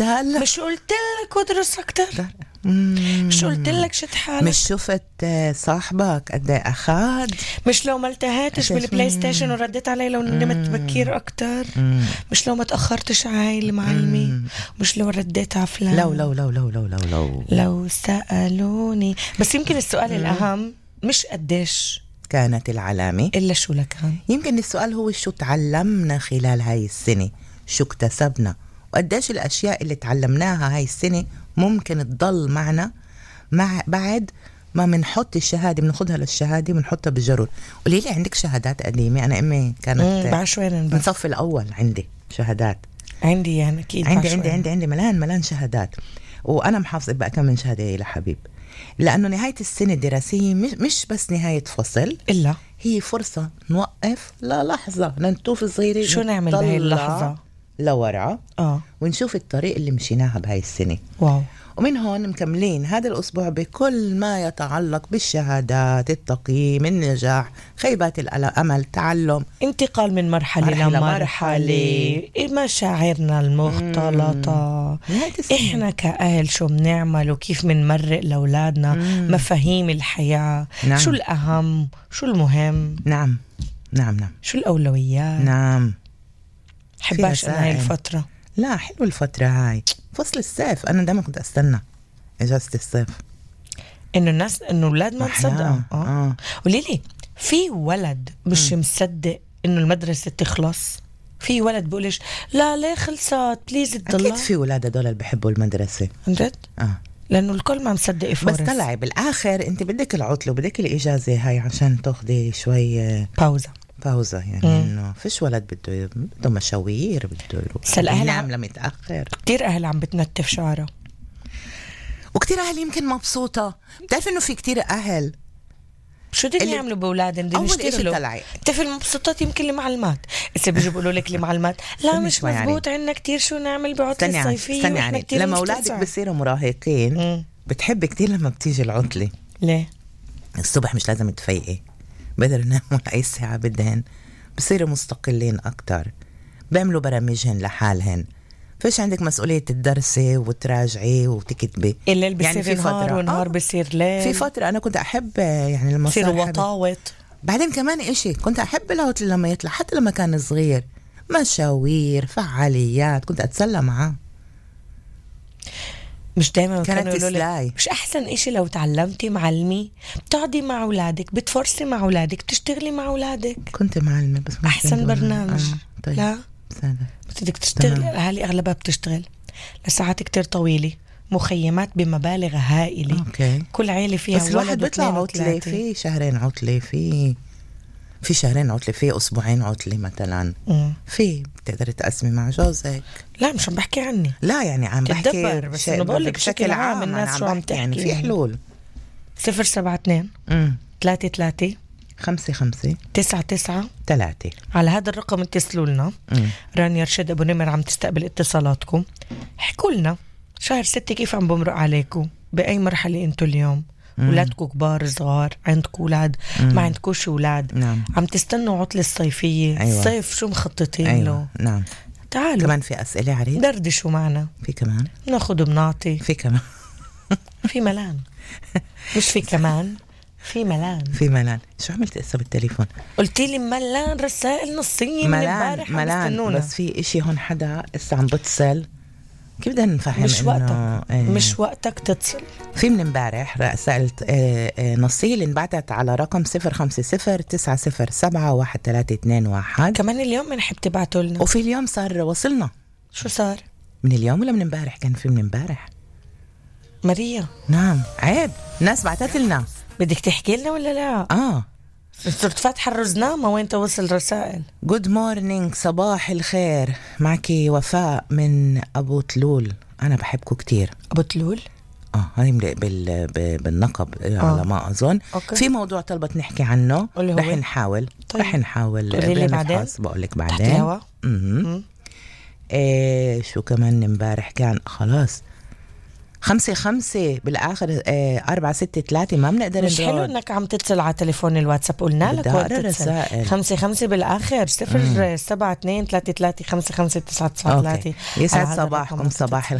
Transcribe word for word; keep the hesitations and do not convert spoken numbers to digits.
بدها هلا. مش قلت لك ودرس اكتر؟ مش قلت لك شد حالك؟ مش شفت صاحبك قد ايه اخذ؟ مش لو ما التهيتش بالبلاي ستيشن ورديت علي لو نمت بكير اكتر؟ مم. مش لو ما تاخرتش على المعلمي؟ مش لو رديت على فلان؟ لو لو لو لو لو لو لو لو سألوني. بس يمكن السؤال مم. الأهم مش قديش كانت العلامة، إلا شو لكان. يمكن السؤال هو شو تعلمنا خلال هاي السنة، شو اكتسبنا، وقديش الأشياء اللي تعلمناها هاي السنة ممكن تضل معنا مع بعد ما منحط الشهادة، بناخدها للشهادة ونحطها بالجرور. قولي لي عندك شهادات قديمة؟ أنا أمي كانت من صف الأول عندي شهادات. عندي يعني أكيد عندي عندي عندي عندي ملان ملان شهادات، وأنا محافظة بقى كم من شهادة لحبيب، لأنه نهاية السنة الدراسية مش, مش بس نهاية فصل، إلا هي فرصة نوقف للحظة ننتوف صغيرة. شو نعمل بهاي اللحظة؟ لورا آه. ونشوف الطريق اللي مشيناها بهاي السنة. واو. ومن هون مكملين هذا الأسبوع بكل ما يتعلق بالشهادات، التقييم، النجاح، خيبات الأمل، تعلم، انتقال من مرحلة, مرحلة لمرحلة، مشاعرنا المختلطة، إحنا كأهل شو بنعمل وكيف منمرق لأولادنا، مم. مفاهيم الحياة، نعم. شو الأهم، شو المهم. نعم نعم نعم. شو الأولويات. نعم. حباش أنا هاي الفترة. لا حلو الفترة هاي، فصل الصيف. أنا دائما كنت أستنى إجازة الصيف، إنه الناس إنه الولاد ما تصدق. آه. آه. وليلي في ولد مش م. مصدق إنه المدرسة تخلص. في ولد بقولش لا ليه خلصت بليز الضلة. أكيد في ولاد هدول اللي بحبوا المدرسة عن جد. آه. لأنه الكل ما مصدق يفورس. بس طلعي بالآخر أنت بدك العطلة وبدك الإجازة هاي عشان تاخدي شوي باوزة باوزة يعني. إنه فيش ولد بده بده مشاوير، بده يروح ينام لمتأخر. كتير أهل عم بتنتف شعره، وكتير أهل يمكن مبسوطة. بتعرف إنه في كتير أهل شو بدهم يعملوا بأولادهم؟ بدهم يشتروا له طفل مبسوطات. يمكن المعلمات إذا بيجوا بيقولوا لك المعلمات لا مش مزبوط يعني. عنا كتير شو نعمل بعطلة الصيفية يعني. لما أولادك بيصيروا مراهقين مم. بتحب كتير لما بتيجي العطلة. ليه؟ الصبح مش لازم تفيقي، بقدر يناموا أي ساعة بدهن، بصيروا مستقلين أكتر، بيعملوا برامجهن لحالهن، فيش عندك مسؤولية الدرسة وتراجعي وتكتبي. الليل بيصير يعني نهار والنهار آه. بيصير ليل. في فترة أنا كنت أحب يعني لما بصير وطاوط. بعدين كمان إشي كنت أحب العطل لما يطلع، حتى لما كان صغير، مشاوير، فعاليات، كنت أتسلى معاه. مش دايما كانت تسلاي. مش أحسن إشي لو تعلمتي معلمي بتقعدي مع أولادك، بتفرسي مع أولادك، بتشتغلي مع أولادك. كنت معلمة بس أحسن برنامج. آه. طيب. لا بدك تشتغل. هالي أغلبها بتشتغل لساعات كتير طويلة، مخيمات بمبالغ هائلة. أوكي. كل عيلة فيها بس الواحد بيطلع عطلة، في شهرين عطلة، في في شهرين عطلة، في أسبوعين عطلة مثلا. مم. في بتقدر تقسمي مع جوزك. لا مش عم بحكي عني، لا يعني عم بحكي بس إنه بقول لك بشكل عام الناس شو عم تحكي يعني. في حلول. صفر سبعة اثنين ثلاثة ثلاثة خمسة خمسة تسعة تسعة ثلاثة. على هذا الرقم اتصلوا لنا. رانيا رشيد أبو نمر عم تستقبل اتصالاتكم. احكوا لنا شهر ستة كيف عم بمرق عليكم، بأي مرحلة انتوا اليوم، أولادكم كبار صغار، عندكم أولاد ما عندكوش أولاد. نعم. عم تستنوا عطلة الصيفية. أيوة. الصيف شو مخططين أيوة. له؟ نعم. تعالوا كمان في أسئلة عريض، دردشوا معنا. في كمان ناخد وبنعطي. في كمان في ملان مش في كمان في ملان في ملان. شو عملت اسا بالتليفون؟ قلتي لي ملان رسائل نصية من امبارح. ملان بس في اشي هون حدا اسا عم بتصل. كيف بدنا نفهم؟ مش وقتك ايه؟ مش وقتك تتصل. في من امبارح رسائل نصية اللي انبعتت على رقم صفر خمسة صفر تسعة صفر سبعة واحد ثلاثة اثنين واحد. كمان اليوم بنحب تبعتوا لنا. وفي اليوم صار وصلنا. شو صار؟ من اليوم ولا من امبارح؟ كان في من امبارح ماريا. نعم عيب، ناس بعتت لنا. بدك تحكي لنا ولا لا؟ اه صرت فاتحة الرزنامة وين توصل رسائل. جود مورنينج، صباح الخير، معكي وفاء من أبو تلول. أنا بحبكم كتير. أبو تلول؟ اه هاي بال... بالنقب آه. على ما أظن. أوكي. في موضوع طلبت نحكي عنه، رح نحاول. طيب. رح نحاول بعدين بقولك بعدين. امم إيه شو كمان امبارح كان خلاص خمسة خمسة بالآخر. اه أربعة ستة ثلاثة ما بنقدر. مش حلو إنك عم تتصل على تليفون الواتساب، قلنا لك وقت تتصل. خمسة خمسة بالآخر صفر سبعة اثنين ثلاثة ثلاثة خمسة خمسة تسعة تسعة ثلاثة. يسعد صباحكم، صباح الخير.